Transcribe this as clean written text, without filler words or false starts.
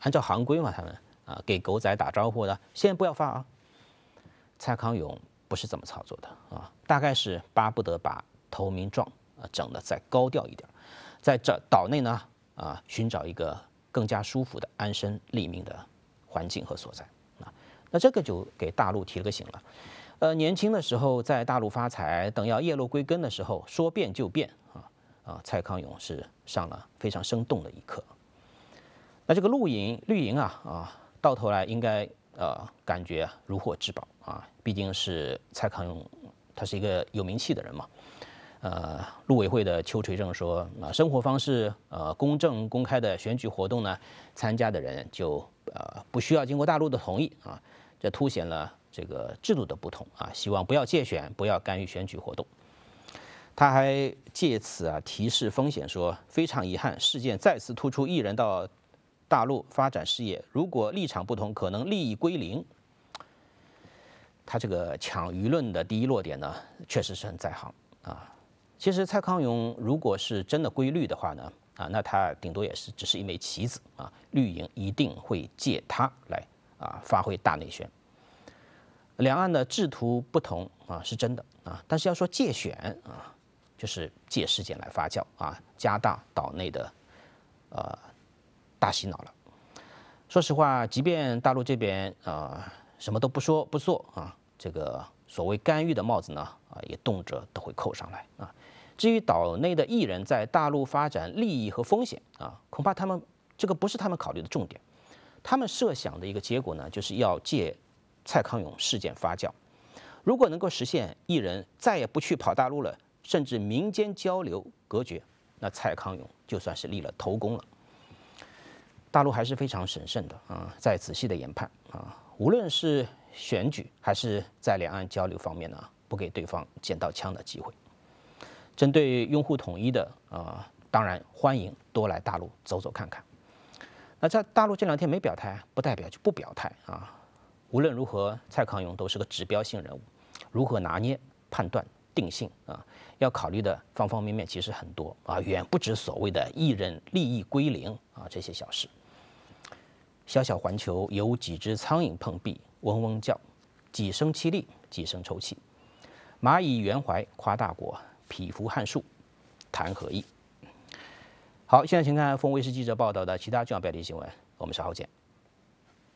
按照行规嘛，他们给狗仔打招呼的，先不要发啊。蔡康永不是这么操作的大概是巴不得把投名状整得再高调一点，在这岛内呢寻找一个更加舒服的安身立命的环境和所在那这个就给大陆提了个醒了。年轻的时候在大陆发财，等要叶落归根的时候，说变就变蔡康永是上了非常生动的一课。那这个绿营到头来应该感觉如获至宝毕竟是蔡康永，他是一个有名气的人嘛。陆委会的邱垂正说生活方式公正公开的选举活动呢，参加的人就不需要经过大陆的同意这凸显了这个制度的不同希望不要借选，不要干预选举活动。他还借此提示风险说，非常遗憾，事件再次突出艺人到大陆发展事业，如果立场不同，可能利益归零。他这个抢舆论的第一落点呢，确实是很在行其实蔡康永如果是真的归绿的话呢那他顶多也是只是一枚棋子绿营一定会借他来发挥大内宣。两岸的制图不同是真的但是要说借选就是借事件来发酵加大岛内的大洗脑了。说实话，即便大陆这边什么都不说不做这个所谓干预的帽子呢也动辄都会扣上来至于岛内的艺人在大陆发展利益和风险恐怕他们这个不是他们考虑的重点。他们设想的一个结果呢，就是要借蔡康永事件发酵。如果能够实现艺人再也不去跑大陆了，甚至民间交流隔绝，那蔡康永就算是立了头功了。大陆还是非常审慎的在仔细的研判无论是选举还是在两岸交流方面呢，不给对方捡到枪的机会。针对拥护统一的当然欢迎多来大陆走走看看。那在大陆这2天没表态，不代表就不表态无论如何，蔡康永都是个指标性人物，如何拿捏、判断、定性要考虑的方方面面其实很多远不止所谓的艺人利益归零这些小事。小小环球有几只苍蝇碰壁，嗡嗡叫，几声凄厉，几声抽泣。蚂蚁圆怀夸大国，匹夫撼树，谈何易？好，现在请看风卫视记者报道的其他重要标题新闻，我们稍后见。